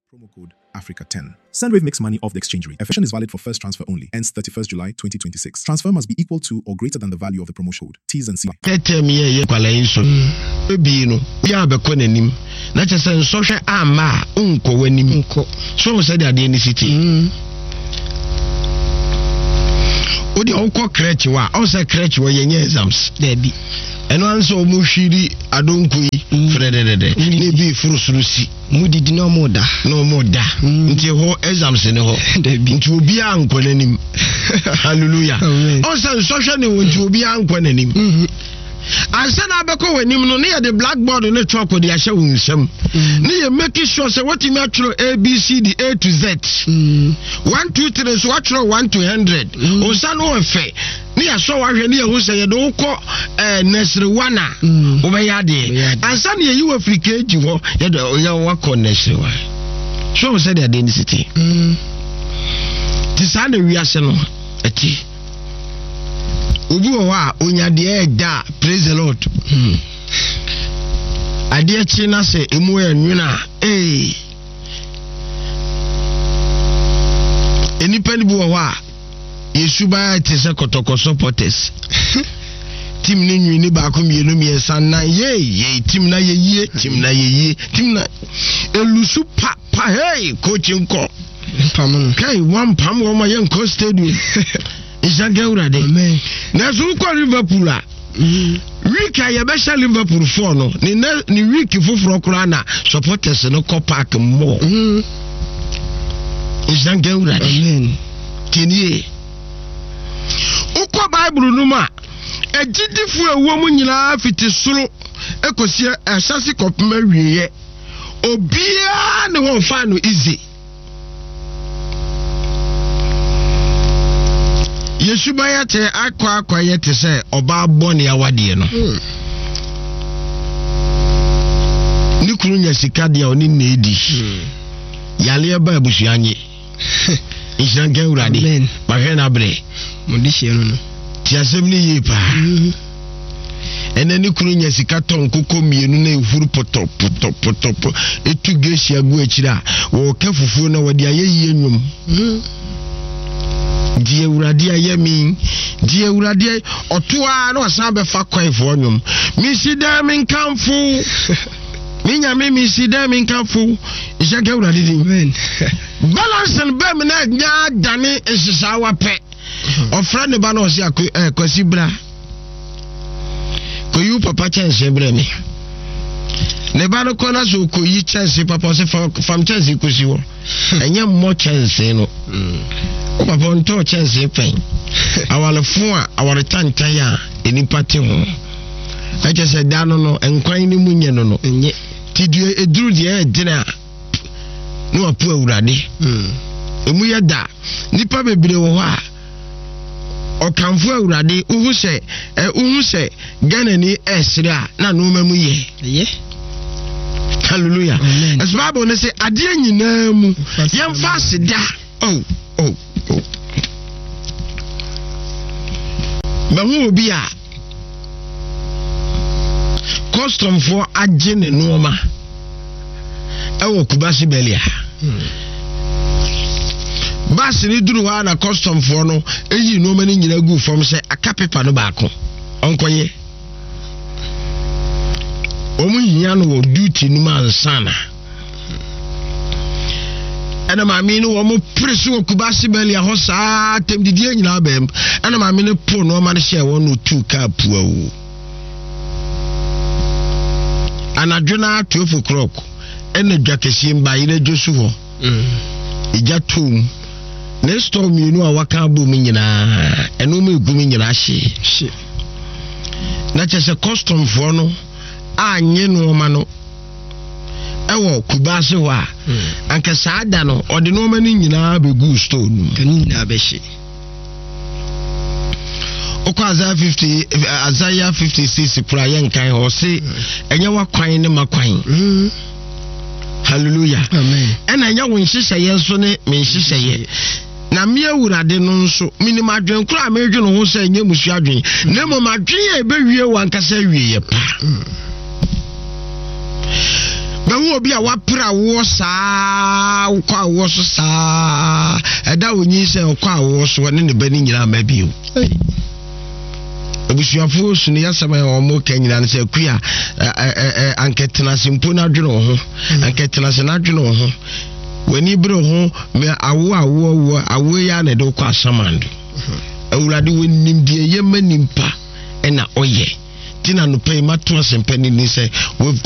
Promo code Africa10. Sendwave makes money off the exchange rate. Efficient is valid for first transfer only. Ends 31st July 2026. Transfer must be equal to or greater than the value of the promotion code. T's and C's. Odi onko krechi wa onse krechi wa yenye exams debi eno anso omuhwiri adonkui frededede ne bi furusurusi mudidi no moda nti ho exams ne ho debi nti obi anko nanim hallelujah onse social ne wonti obi anko nanim ansa na abeko wanim no ne the blackboard ne chalk de ahye wunsam ne ye make sure say what me atro ABCD A to Z 1 2 3 so atro 1 to 100 onsa no efe ne ya so wa hwe ne ye hu say ye do ko nursery 1 a wo be ya de ansa ne ye Africa eji ho ye do ye wa ko nursery 1 so we say the identity tisane wiase no eti obi o wa onya de da praise the Lord ade chi na se emu enwuna enipa ni bu o wa yesu ba te se kotoko supporters team ni nwi ni ba ko mienu miensa na ye team na ye team na elusu pa hey coaching ko pam kai one pam wo ma yen ko stadium Isagewura de na so ko Liverpool a week ya be sha Liverpool 4 no ni week foforo kura na supporters no ko park mo Isagewura de tinie ukwa Bible no ma ejidifu ewo mu nyina fiti soro ekosi asase kopema wieye obia ne won fa no easy Yesu baya te akwa yete se oba boni awade no ni kunu nya sika dia oni na edi yale ba abusuanye Ishange urade ma hwe na bre mo di hie no ti asem ni yi pa ene ni kunu nya sika ton kokko mienu na ehuru poto etu gesi agu akira wo ka fufuo na wade ayeyi enwum die urade ayemi die urade otoa na osan be fa kwan fo nwum mi sida min kanfu minya mi sida min kanfu Ishange urade di balance and be me na nya dane esisa wa pe ofra ne ba na o se akwasi bra ko yu papa chance bra mi ne ba no ko na so ko yi chance papa se fam chance ko si wo enye mo chance no papa onto chance pen awale fun a awale tantan ya enipa te ho aje se da no enkwan ni munye no enye tidue eduru de edina no apu awurade emu ye da nipa bebire wo ha okanfo awurade uhu se Ghana ni esre a na no mamu ye hallelujah as Bible ne say ade nyina mu yemfa sida mahu obi a custom for agene nooma ewo kubasi belia basi ni duru ha na custom for no eyi nooma ni nyina gu fom se aka paper no baako onkoye omu hiya no wo duty ni man sana ana maami no wo mo presu okubasi belia ho saa tem didie nyina bem ana maami no po no ma de hye wo no 2 ka puawu anadwena 12 o'clock ene dwakesi mba ire josu ho ija tum ne storm mienu a waka bu mi nyina eno me gu mi nyina hye na chese custom for no anye no ma no ewo kubase wa anka saada no ode no ma ni nyina be gu store no kan nyina be hye Isaiah 56 prayer kan ho se enye wa kwan ne makwan hallelujah amen ena nya won hyehyeye so ne me hyehyeye na me awurade no nso minima adwen kura me dwe no ho se enye musu adwen na mo madwen e be wie wan kasa wie ye pa But will be a wapra was a was a that when you say was one in the bedding maybe. Bushia force near some or more Kenyan and say, Quia, and Ketanas in Punadro, and Ketanas and Adro. When you brought home, me away and a doka samand. I will do with Nimdia Yemen Nimpa and Oye. Tina no pay matras and penny say, we've